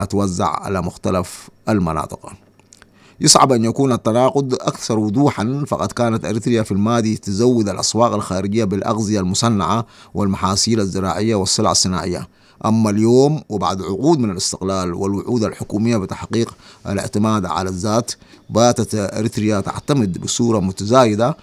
توزع على مختلف المناطق. يصعب أن يكون التناقض أكثر وضوحا، فقد كانت أريتريا في الماضي تزود الأسواق الخارجية بالأغذية المصنعة والمحاصيل الزراعية والسلع الصناعية. أما اليوم وبعد عقود من الاستقلال والوعود الحكومية بتحقيق الاعتماد على الذات، باتت أريتريا تعتمد بصورة متزايدة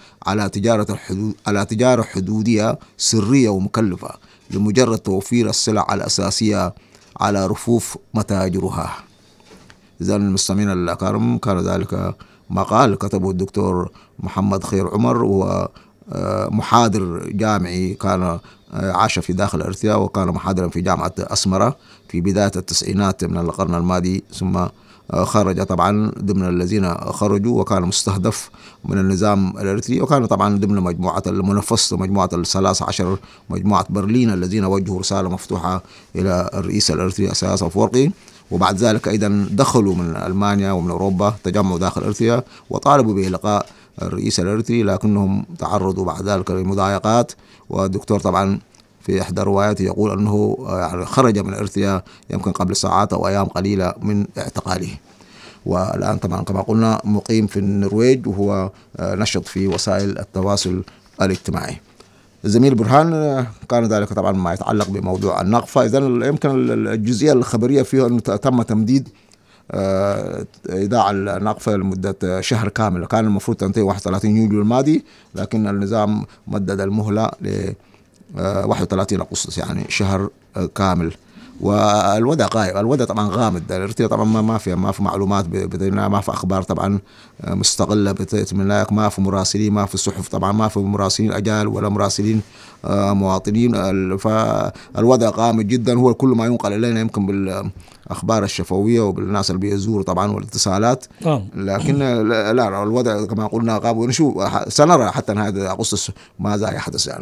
على تجارة حدودية سرية ومكلفة لمجرد توفير السلع الأساسية على رفوف متاجرها. إذا المستمعين الأكارم، كان ذلك مقال كتبه الدكتور محمد خير عمر، وهو محاضر جامعي كان عاش في داخل أريتريا، وكان محاضرا في جامعة أسمرة في بداية التسعينات من القرن الماضي، ثم خرج طبعا ضمن الذين خرجوا، وكان مستهدف من النظام الأريتري، وكان طبعا ضمن مجموعة المنفس ومجموعة ال13 مجموعة برلين الذين وجهوا رسالة مفتوحة إلى الرئيس الأريتري إسياس أفورقي. وبعد ذلك أيضا دخلوا من ألمانيا ومن أوروبا، تجمعوا داخل أريتريا وطالبوا بإلقاء الرئيس الأريتري، لكنهم تعرضوا بعد ذلك لمضايقات. والدكتور طبعا في إحدى رواياته يقول أنه يعني خرج من أريتريا يمكن قبل ساعات أو أيام قليلة من اعتقاله. والآن طبعا كما قلنا مقيم في النرويج، وهو نشط في وسائل التواصل الاجتماعي. الزميل برهان، كان ذلك طبعا ما يتعلق بموضوع النقفة. إذن يمكن الجزئية الخبرية فيها أنه تم تمديد إيداع النقفة لمدة شهر كامل، كان المفروض تنتهي 31 يوليو الماضي، لكن النظام مدد المهلة ل 31 أغسطس، يعني شهر كامل. والوضع قائم، الوضع طبعا غامض. أريتريا طبعا ما في معلومات، ما في أخبار طبعا مستقلة بتتم، ما في مراسلين، ما في صحف طبعا، ما في مراسلين أجال ولا مراسلين مواطنين. فالوضع غامض جدا. هو كل ما ينقل إلينا يمكن بالأخبار الشفوية وبالناس اللي بيزوروا طبعا والاتصالات، لكن لا الوضع كما قلنا غامض، ونشوف سنرى حتى نهاية أغسطس ماذا يحدث يعني.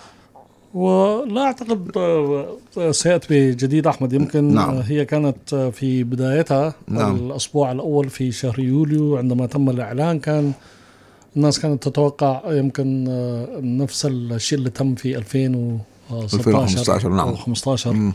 ولا أعتقد سيأتي بجديد أحمد. يمكن نعم. هي كانت في بدايتها نعم. الأسبوع الأول في شهر يوليو عندما تم الإعلان، كان الناس كانت تتوقع يمكن نفس الشيء اللي تم في 2015 نعم. أو 15.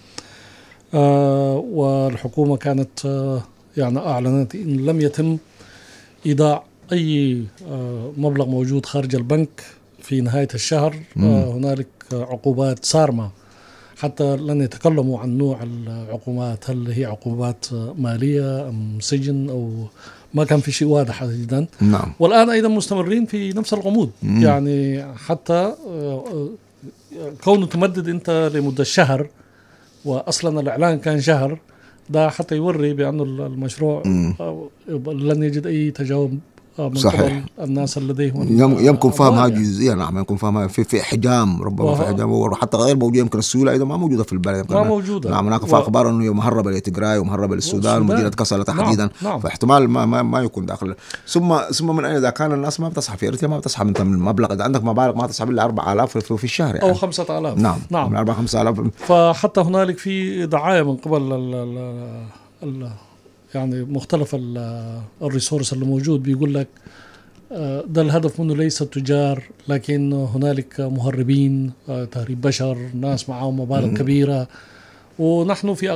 والحكومة كانت يعني أعلنت إن لم يتم إيداع أي مبلغ موجود خارج البنك في نهاية الشهر هنالك عقوبات صارمة. حتى لن يتكلموا عن نوع العقوبات، هل هي عقوبات مالية أم سجن، أو ما كان في شيء واضح جدا. نعم. والآن أيضا مستمرين في نفس الغموض. يعني حتى كونه تمدد أنت لمدة شهر، وأصلا الإعلان كان شهر، ده حتى يوري بأن المشروع لن يجد أي تجاوب من قبل الناس لديهم. يمكن فهمها جزئيا. نعم، يمكن فهمها في حجام، ربما في حجام، وحتى غير موجود. يمكن السيولة أيضا ما موجودة في البلد، ما موجودة. نعم، هناك أخبار أنه مهربة لتجراي ومهربة للسودان ومدينة كسلة تحديدا. نعم. فاحتمال ما يكون داخل. ثم من أين إذا كان الناس ما بتصحى في أريتريا، ما بتصحى من المبلغ، إذا عندك مبالغ ما تصحى إلا 4000 في الشهر يعني. أو 5000. نعم. من 4-5,000. فحتى هنالك في دعاية من قبل يعني مختلف الريسورس اللي موجود، بيقول لك ده الهدف منه ليس التجار، لكن هنالك مهربين، تهريب بشر، ناس معهم مبالغ كبيرة. ونحن في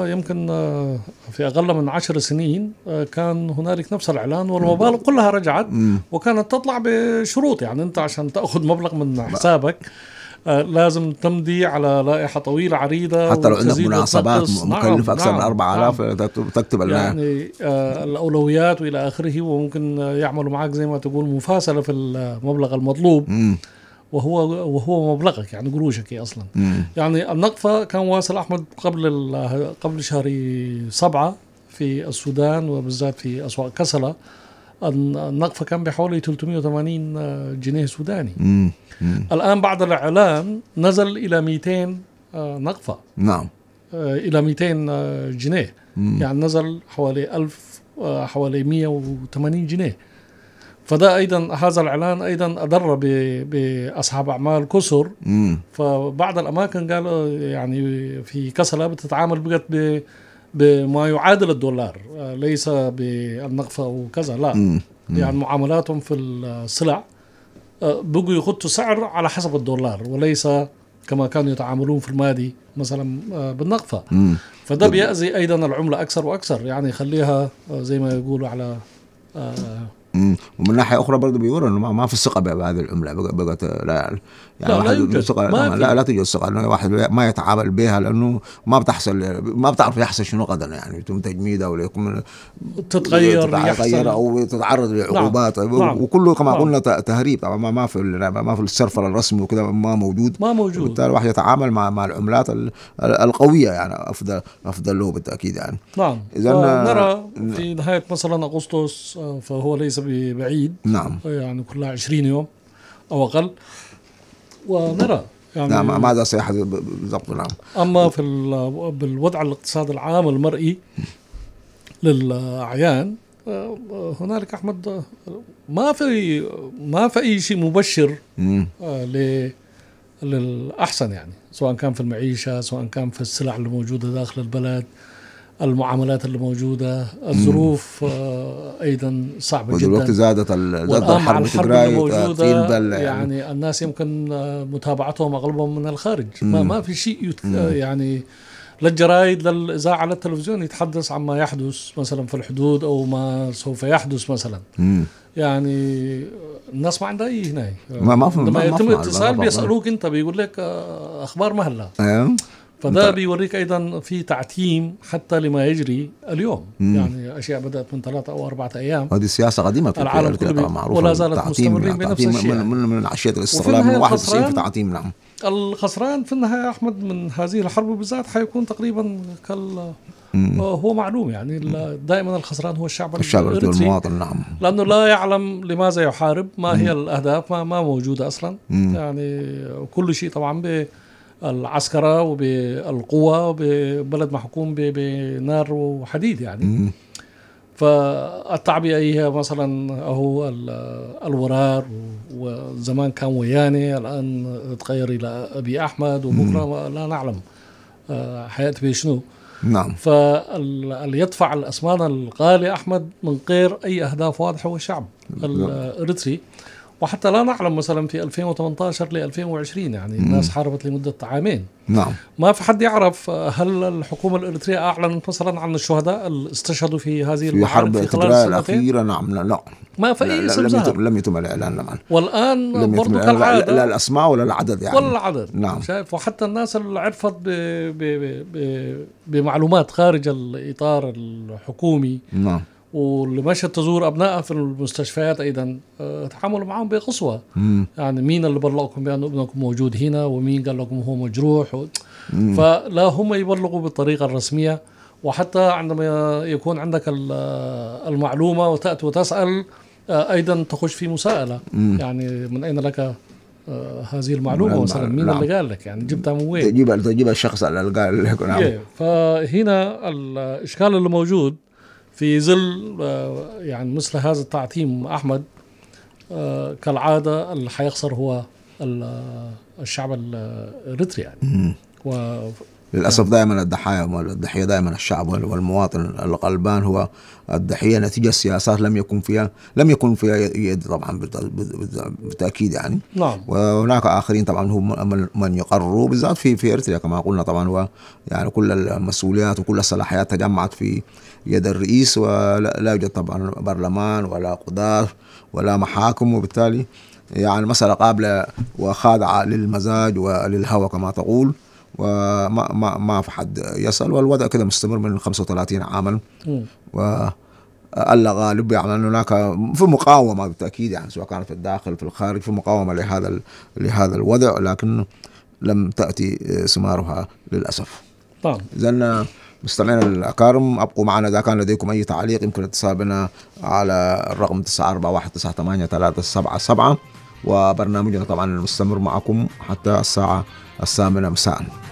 أقل من 10 سنين كان هنالك نفس الإعلان، والمبالغ كلها رجعت وكانت تطلع بشروط. يعني أنت عشان تأخذ مبلغ من حسابك لازم تمضي على لائحة طويلة عريضة، حتى لو عندك مناسبات مكلفة أكثر من 4000 تكتب يعني الأولويات وإلى آخره، وممكن يعملوا معك زي ما تقول مفاصلة في المبلغ المطلوب، وهو مبلغك يعني قروشك أصلا. يعني النقفة كان واصل أحمد قبل شهر 7 في السودان، وبالذات في أسواق كسلة. النقفة كان بحوالي 380 جنيه سوداني. الآن بعد الإعلان نزل إلى 200 نقفة. نعم. إلى 200 جنيه. يعني نزل حوالي 180 جنيه. فده أيضا، هذا الإعلان أيضا أضر بأصحاب أعمال كسر. فبعض الأماكن قالوا يعني في كسلة بتتعامل بقت بما يعادل الدولار، ليس بالنقفة وكذا، لا. يعني معاملاتهم في السلع بقوا يخطوا سعر على حسب الدولار، وليس كما كانوا يتعاملون في الماضي مثلا بالنقفة. فده بيأذي أيضا العملة أكثر وأكثر، يعني يخليها زي ما يقولوا على ومن ناحية أخرى برضه بيقولوا إنه ما في ثقة بهذه العملة، بقت لا يعني لا واحد يوجد ثقة، لا توجد ثقة، إنه واحد ما يتعامل بها لأنه ما بتعرف يحصل شنو غدا، يعني يتم تجميدها ولا يكون تتغير أو تتعرض لعقوبات. نعم. وكله كما قلنا تهريب طبعا، ما في السرفر الرسمي وكذا ما موجود. بالتالي الواحد يتعامل مع العملات القوية، يعني أفضل له بالتأكيد يعني. نعم. نرى في نهاية مثلا أغسطس، فهو ليس بعيد. نعم. يعني كلها 20 يوم أو أقل، ونرى يعني نعم ماذا سيحدث بالضبط. نعم. أما بالوضع الاقتصادي العام المرئي للأعيان، هنالك أحمد ما في أي شيء مبشر للأحسن، يعني سواء كان في المعيشة، سواء كان في السلع اللي موجودة داخل البلد، المعاملات اللي موجودة، الظروف أيضا صعبة جدا. ودلوقتي زادت الحرب الموجودة، يعني الناس يمكن متابعتهم أغلبهم من الخارج. ما في شيء يعني لا الجرايد لا الإذاعة لا التلفزيون يتحدث عما يحدث مثلا في الحدود أو ما سوف يحدث مثلا. يعني الناس ما عندها أي هنا. لما يتم اتصال بيسألوك أنت، بيقول لك أخبار مهلا. فده بيوريك أيضا في تعتيم حتى لما يجري اليوم. يعني أشياء بدأت من 3 أو 4 أيام. هذه سياسة قديمة في العالم كله معروفة، ولا زالت مستمرين بنفس الشيء. من عشية الاستغلال من 91 في تعتيم. نعم. الخسران في النهاية أحمد من هذه الحرب بالذات حيكون تقريبا هو معلوم، يعني دائما الخسران هو الشعب المواطن. نعم. لأنه لا يعلم لماذا يحارب، ما هي الأهداف، ما موجودة أصلا. يعني كل شيء طبعا بالعسكرة وبالقوة وببلد محكوم بنار وحديد يعني. فالتعبئة هي مثلا هو الورار، وزمان كان وياني، الآن تغير إلى أبي أحمد، وبكرة لا نعلم حياتي بشنو. نعم. فاللي يدفع الأثمان الغالية أحمد من غير أي أهداف واضحة هو الشعب الإريتري. وحتى لا نعلم مثلا في 2018 ل 2020 يعني الناس حاربت لمدة 2 عام. نعم. ما في حد يعرف هل الحكومة الإريترية أعلنت مثلا عن الشهداء اللي استشهدوا في هذه الحرب في خلال الأخيرة. نعم. لا ما في أي اسم ظهر. لم يتم الإعلان. نعم. والآن برضو كالعادة لا الأسماء ولا العدد يعني. ولا العدد. نعم. شايف. وحتى الناس اللي عرفت بمعلومات خارج الإطار الحكومي. نعم. واللي مشت تزور أبنائها في المستشفيات أيضا تعاملوا معهم بقسوة. يعني مين اللي بلغكم بأن ابنكم موجود هنا، ومين قال لكم هو مجروح فلا هم يبلغوا بالطريقة الرسمية. وحتى عندما يكون عندك المعلومة وتأتي وتسأل أيضا تخش في مساءلة. يعني من أين لك هذه المعلومة مثلا، مين اللي قال لك، يعني جبتها من وين؟ تجيب الشخص اللي قال لك. نعم. فهنا الإشكال اللي موجود في ظل يعني مثل هذا التعتيم أحمد، كالعادة اللي حيخسر هو الشعب الإريتري يعني. للأسف دائما الضحية دائما الشعب والمواطن الغلبان هو الضحية نتيجة سياسات لم يكن فيها يد طبعا بالتأكيد يعني. نعم. وهناك آخرين طبعا هم من يقرروا بالذات في إريتريا كما قلنا طبعا. هو يعني كل المسؤوليات وكل الصلاحيات تجمعت في يد الرئيس، ولا يوجد طبعا برلمان ولا قضاة ولا محاكم، وبالتالي يعني مسألة قابلة وخاضعة للمزاج وللهوى كما تقول، وما في حد يسأل. والوضع كده مستمر من 35 عاما، وألا غالب يعني هناك في مقاومة بالتأكيد يعني، سواء كانت في الداخل في الخارج، في مقاومة لهذا الوضع، لكن لم تأتي ثمارها للأسف. طبعا. إذن مستمعينا الأكارم، أبقوا معنا إذا كان لديكم أي تعليق يمكن الاتصال بنا على الرقم 941983777، وبرنامجنا طبعا مستمر معكم حتى الساعة 8 مساء.